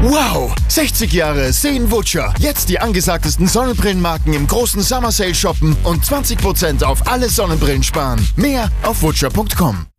Wow! 60 Jahre Seen-Wutscher. Jetzt die angesagtesten Sonnenbrillenmarken im großen Summer Sale shoppen und 20% auf alle Sonnenbrillen sparen. Mehr auf wutscher.com.